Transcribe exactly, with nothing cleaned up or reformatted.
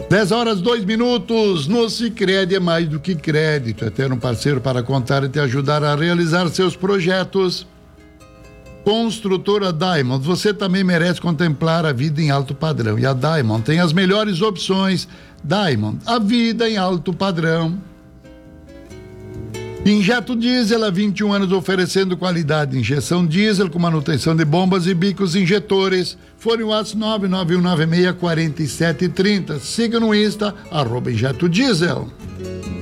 dez horas, dois minutos. No Sicredi é mais do que crédito, é ter um parceiro para contar e te ajudar a realizar seus projetos. Construtora Diamond, você também merece contemplar a vida em alto padrão. E a Diamond tem as melhores opções. Diamond, a vida em alto padrão. Injeto Diesel há vinte e um anos oferecendo qualidade. Injeção diesel com manutenção de bombas e bicos injetores. Fone WhatsApp nove nove um nove seis quatro sete três zero. Siga no Insta, arroba Injeto Diesel.